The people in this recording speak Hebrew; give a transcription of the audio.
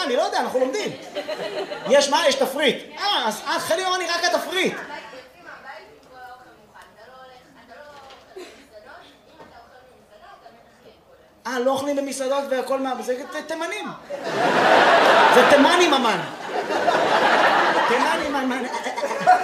אני לא יודע, אנחנו לומדים. יש מה? יש תפריט. אז חלי אומר אני רק התפריט. לא אוכלים במסעדות והכל מה... זה תימנים. זה תימנים, אמן.